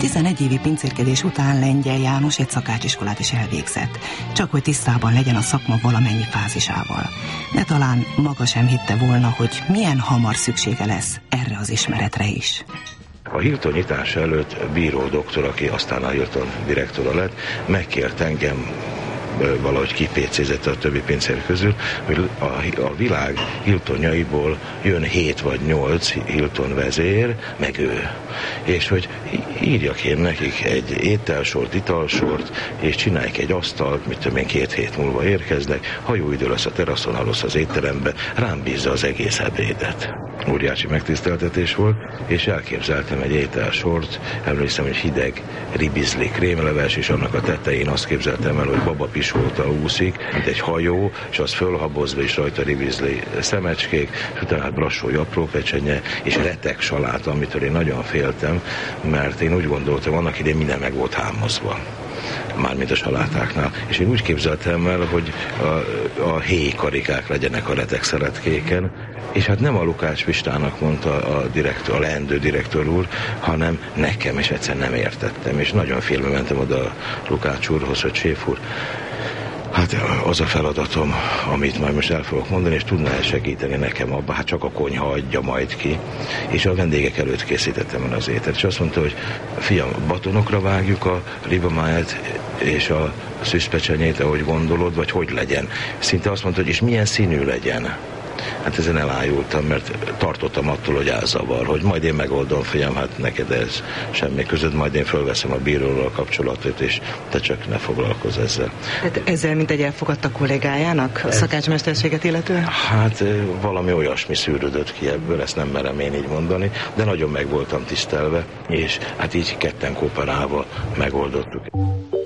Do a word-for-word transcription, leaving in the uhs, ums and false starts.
tizenegy évi pincérkedés után Lengyel János egy szakácsiskolát is elvégzett, csak hogy tisztában legyen a szakma valamennyi fázisával. De talán maga sem hitte volna, hogy milyen hamar szüksége lesz erre az ismeretre is. A Hilton nyitása előtt bíró doktor, aki aztán a Hilton direktora lett, megkért engem, valahogy kipécézett a többi pincér közül, hogy a, a világ Hiltonjaiból jön hét vagy nyolc Hilton vezér, meg ő. És hogy írjak én nekik egy ételsort, italsort, és csinálják egy asztalt, mit tudom én, két hét múlva érkeznek, hajóidő lesz a teraszon, alusz az étterembe, rám bízza az egész ebédet. Óriási megtiszteltetés volt, és elképzeltem egy ételsort, emlékszem, hogy hideg ribizli krémleves, és annak a tetején azt képzeltem el, hogy baba pisolta úszik, mint egy hajó, és az fölhabozva, és rajta ribizli szemecskék, és utána hát brassói apró pecsenye, és retek saláta, amitől én nagyon féltem, mert én úgy gondoltam, annak idén minden meg volt hámozva, mármint a salátáknál. És én úgy képzeltem el, hogy a, a héj karikák legyenek a retek szeretkéken, és hát nem a Lukács Pistának mondta a, direktor, a leendő direktor úr, hanem nekem, és egyszer nem értettem, és nagyon félbe mentem oda a Lukács úrhoz, hogy séf úr, hát az a feladatom, amit majd most el fogok mondani, és tudná segíteni nekem abba, hát csak a konyha adja majd ki. És a vendégek előtt készítettem el az ételt, és azt mondta, hogy fiam, batonokra vágjuk a ribamáját és a szűzpecsenyét, ahogy gondolod, vagy hogy legyen. Szinte azt mondta, hogy és milyen színű legyen. Hát ezen elájultam, mert tartottam attól, hogy elzavar, hogy majd én megoldom, fiam, hát neked ez semmi között, majd én fölveszem a bíróról a kapcsolatot, és te csak ne foglalkozz ezzel. Tehát ezzel mint egy elfogadta kollégájának a szakácsmesterséget illetően? Hát valami olyasmi szűrődött ki ebből, ezt nem merem én így mondani, de nagyon meg voltam tisztelve, és hát így ketten kooperálva megoldottuk.